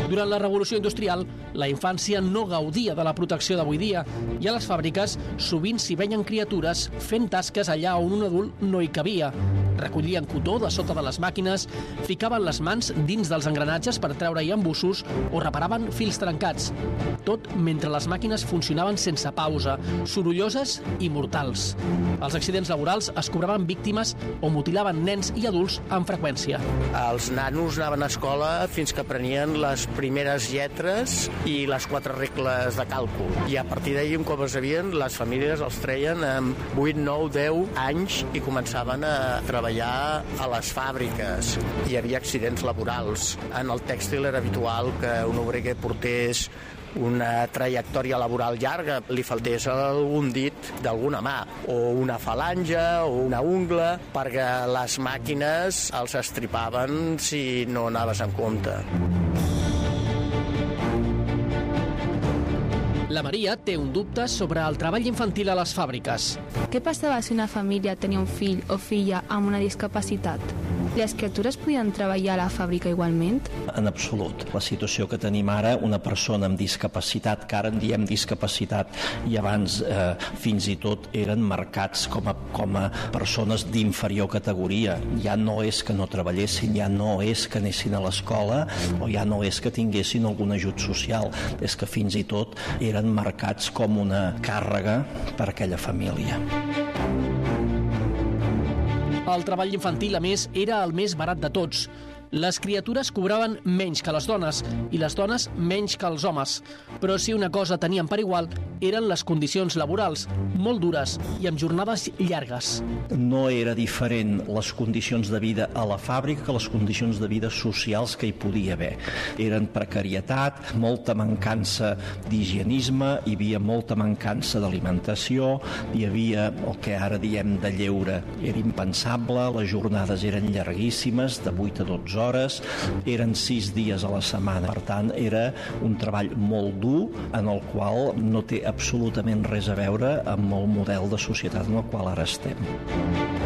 Durant la revolució industrial, la infància no gaudia de la protecció d'avui dia i a les fàbriques sovint s'hi veien criatures fent tasques allà on un adult no hi cabia. Recollien cotó de sota de les màquines, ficaven les mans dins dels engranatges per treure-hi embussos o reparaven fils trencats. Tot mentre les màquines funcionaven sense pausa, sorolloses i mortals. Els accidents laborals es cobraven víctimes o mutilaven nens i adults amb freqüència. Els nanos anaven a escola fins que aprenien les primeres lletres i les 4 regles de càlcul. I a partir d'ahir, un cop els sabien, les famílies els treien amb 8, 9, 10 anys i començaven a treballar a les fàbriques. Hi havia accidents laborals. En el tèxtil era habitual que un obrer portés una trajectòria laboral llarga, li faltés algun dit d'alguna mà, o una falange, o una ungla, perquè les màquines els estripaven si no anaves en compte. La Maria té un dubte sobre el treball infantil a les fàbriques. Què passava si una família tenia un fill o filla amb una discapacitat? Les criatures podien treballar a la fàbrica igualment? En absolut. La situació que tenim ara, una persona amb discapacitat, que ara en diem discapacitat, i abans fins i tot eren marcats com a persones d'inferior categoria. Ja no és que no treballessin, ja no és que anessin a l'escola, o ja no és que tinguessin algun ajut social, és que fins i tot eren marcats com una càrrega per a aquella família. El treball infantil, a més, era el més barat de tots. Les criatures cobraven menys que les dones i les dones menys que els homes. Però si una cosa tenien per igual eren les condicions laborals, molt dures i amb jornades llargues. No era diferent les condicions de vida a la fàbrica que les condicions de vida socials que hi podia haver. Eren precarietat, molta mancança d'higienisme, hi havia molta mancança d'alimentació, hi havia el que ara diem de lleure. Era impensable, les jornades eren llarguíssimes, de 8 a 12 hores, eren 6 dies a la setmana. Per tant, era un treball molt dur en el qual no té absolutament res a veure amb el model de societat en el qual ara estem.